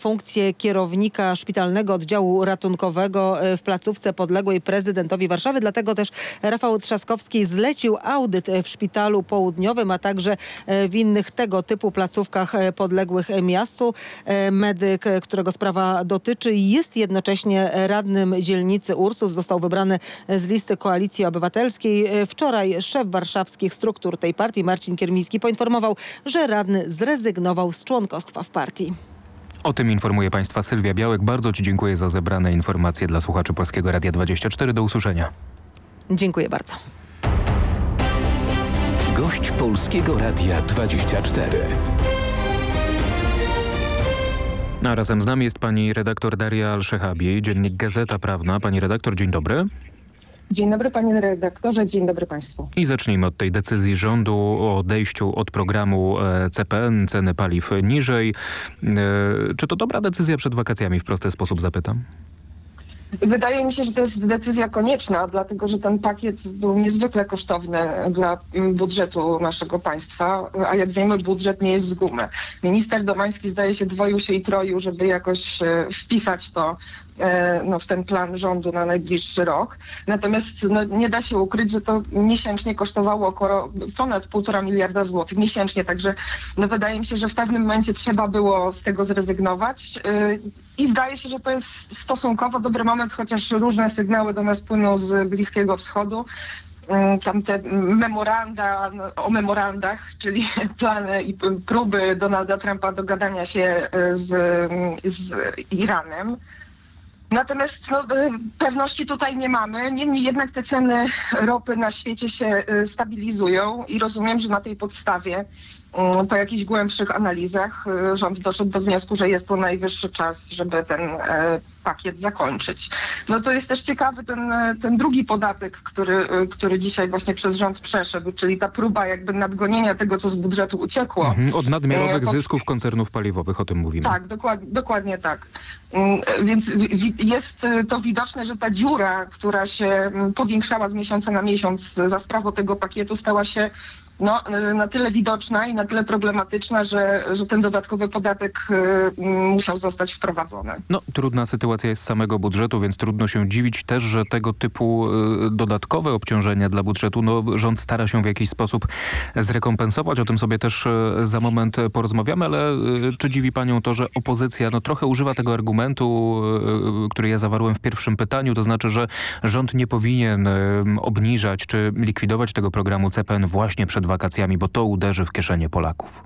funkcję kierownika szpitalnego oddziału ratunkowego w placówce podległej prezydentowi Warszawy. Dlatego też Rafał Trzaskowski zlecił audyt w Szpitalu Południowym, a także w innych tego typu placówkach podległych miastu. Medyk, którego sprawa dotyczy, jest jednocześnie radnym dzielnicy Ursus. Został wybrany z listy Koalicji Obywatelskiej. Wczoraj szef warszawskich struktur tej partii, Marcin Kiermiński, poinformował, że radny zrezygnował z członkostwa w partii. O tym informuje Państwa Sylwia Białek. Bardzo Ci dziękuję za zebrane informacje dla słuchaczy Polskiego Radia 24. Do usłyszenia. Dziękuję bardzo. Gość Polskiego Radia 24. A razem z nami jest pani redaktor Daria Al-Shehabi, dziennik Gazeta Prawna. Pani redaktor, dzień dobry. Dzień dobry panie redaktorze, dzień dobry państwu. I zacznijmy od tej decyzji rządu o odejściu od programu CPN, ceny paliw niżej. Czy to dobra decyzja przed wakacjami? W prosty sposób zapytam. Wydaje mi się, że to jest decyzja konieczna, dlatego że ten pakiet był niezwykle kosztowny dla budżetu naszego państwa, a jak wiemy, budżet nie jest z gumy. Minister Domański zdaje się dwoił się i troił, żeby jakoś wpisać to w ten plan rządu na najbliższy rok. Natomiast nie da się ukryć, że to miesięcznie kosztowało ponad 1,5 miliarda złotych miesięcznie, także wydaje mi się, że w pewnym momencie trzeba było z tego zrezygnować i zdaje się, że to jest stosunkowo dobry moment, chociaż różne sygnały do nas płyną z Bliskiego Wschodu. Tam te memoranda o memorandach, czyli plany i próby Donalda Trumpa dogadania się z Iranem. Natomiast pewności tutaj nie mamy. Niemniej jednak te ceny ropy na świecie się stabilizują i rozumiem, że na tej podstawie po jakichś głębszych analizach rząd doszedł do wniosku, że jest to najwyższy czas, żeby ten pakiet zakończyć. No to jest też ciekawy ten drugi podatek, który dzisiaj właśnie przez rząd przeszedł, czyli ta próba jakby nadgonienia tego, co z budżetu uciekło. Od nadmiarowych zysków koncernów paliwowych, o tym mówimy. Tak, dokładnie tak. Więc jest to widoczne, że ta dziura, która się powiększała z miesiąca na miesiąc za sprawą tego pakietu, stała się na tyle widoczna i na tyle problematyczna, że ten dodatkowy podatek musiał zostać wprowadzony. Trudna sytuacja jest z samego budżetu, więc trudno się dziwić też, że tego typu dodatkowe obciążenia dla budżetu rząd stara się w jakiś sposób zrekompensować. O tym sobie też za moment porozmawiamy, ale czy dziwi panią to, że opozycja trochę używa tego argumentu, który ja zawarłem w pierwszym pytaniu, to znaczy, że rząd nie powinien obniżać czy likwidować tego programu CPN właśnie przed wakacjami, bo to uderzy w kieszenie Polaków.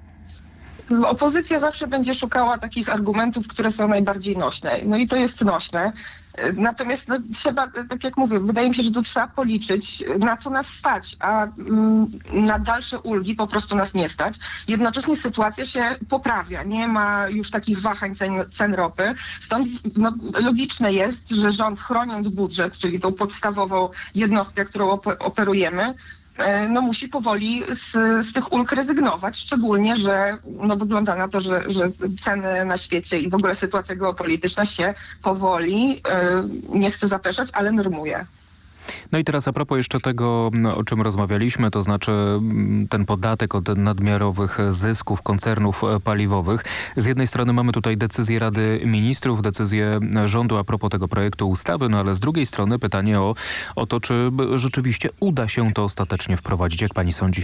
Opozycja zawsze będzie szukała takich argumentów, które są najbardziej nośne. I to jest nośne. Natomiast trzeba, tak jak mówię, wydaje mi się, że tu trzeba policzyć, na co nas stać, a na dalsze ulgi po prostu nas nie stać. Jednocześnie sytuacja się poprawia. Nie ma już takich wahań cen ropy. Stąd logiczne jest, że rząd, chroniąc budżet, czyli tą podstawową jednostkę, którą operujemy, musi powoli z tych ulg rezygnować, szczególnie, że wygląda na to, że ceny na świecie i w ogóle sytuacja geopolityczna się powoli, nie chcę zapeszać, ale normuje. I teraz a propos jeszcze tego, o czym rozmawialiśmy, to znaczy ten podatek od nadmiarowych zysków koncernów paliwowych. Z jednej strony mamy tutaj decyzję Rady Ministrów, decyzję rządu a propos tego projektu ustawy, ale z drugiej strony pytanie o to, czy rzeczywiście uda się to ostatecznie wprowadzić. Jak pani sądzi?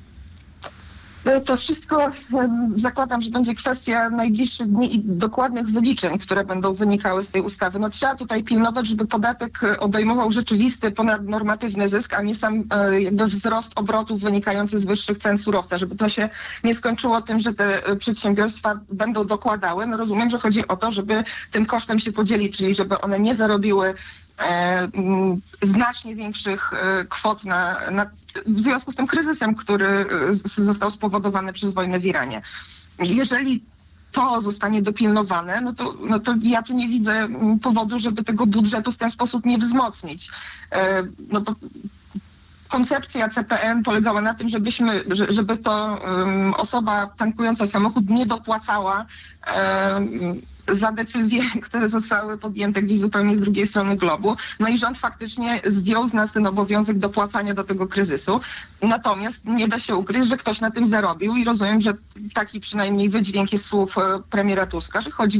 To wszystko zakładam, że będzie kwestia najbliższych dni i dokładnych wyliczeń, które będą wynikały z tej ustawy. Trzeba tutaj pilnować, żeby podatek obejmował rzeczywisty, ponadnormatywny zysk, a nie sam jakby wzrost obrotów wynikający z wyższych cen surowca, żeby to się nie skończyło tym, że te przedsiębiorstwa będą dokładały. Rozumiem, że chodzi o to, żeby tym kosztem się podzielić, czyli żeby one nie zarobiły znacznie większych kwot w związku z tym kryzysem, który został spowodowany przez wojnę w Iranie. Jeżeli to zostanie dopilnowane, to ja tu nie widzę powodu, żeby tego budżetu w ten sposób nie wzmocnić. Bo koncepcja CPN polegała na tym, żeby to osoba tankująca samochód nie dopłacała za decyzje, które zostały podjęte gdzieś zupełnie z drugiej strony globu. I rząd faktycznie zdjął z nas ten obowiązek dopłacania do tego kryzysu. Natomiast nie da się ukryć, że ktoś na tym zarobił i rozumiem, że taki przynajmniej wydźwięk jest słów premiera Tuska, że chodzi